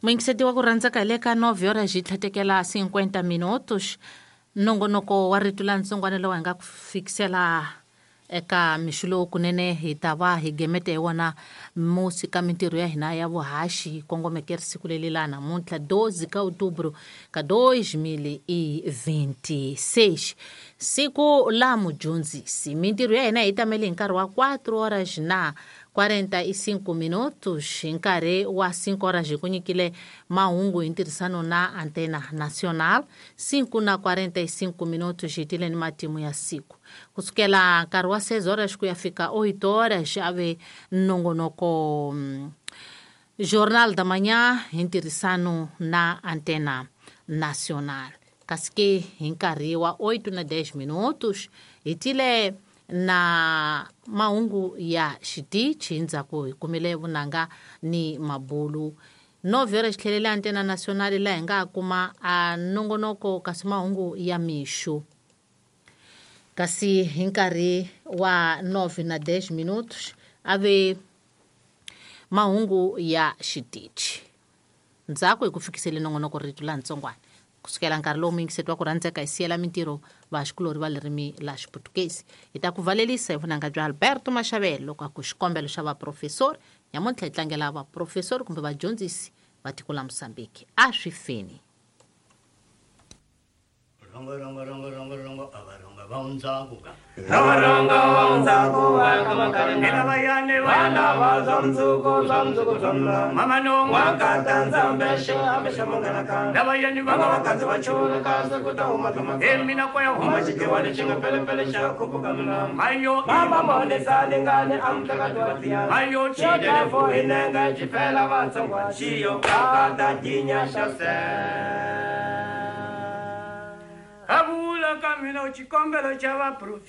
Muingiseti wa ku rhandza ka le ka 9 horas hi tlhatekela 50 minutos. Nongonoko wa rito la ntsongwana lowu hi nga ku fikisela eka mixulo kunene hi ta va hi gemete hi wona musi ka mintirho ya hina ya vuhaxi kongomeke siku leli la namuntlha 12 ka outubro ka 2026 siku la mudyondzisi. Mintirho ya hina hi tamele hi nkarhi wa 4 horas na 45 minutos hi nkarhi wa 5 horas hi ku nyikile mahungu hi ntirhisano na Antena Nacional. 5 na 45 minutos hi tile ni matimu ya siku kusukela nkarhi wa 6 horas ku ya fika 8 horas ave nongonoko Jornal da Manhã hi ntirhisano na Antena Nacional. Kasi ke hi nkarhi wa 8 na 10 minutos hi tile na mahungu ya xitichi ndzhaku hi kumile vunanga ni mabulu. 9 horas tlhelele Antena Nacional la hi nga kuma a nongonoko kasi mahungu ya mixo. Kasi hi nkarhi wa 9 na 10 minutos ave mahungu ya xitichi ndzhaku hi ku fikisele nongonoko rito la ntsongwana kusukela nkarhi lowu muingiseti wa ku rhandzeka hi siyela mintirho va xikulori va lerimi la xiputukezi hi ta ku valelisa hi vunanga bya Alberto Maxavelo loko a ku xikombelo xa vaprofesori nyamuntlha hi tlangela vaprofesori kumbe vadyondzisi va tiko la Mosambiki a swi feni. Abula camino chikombelo chava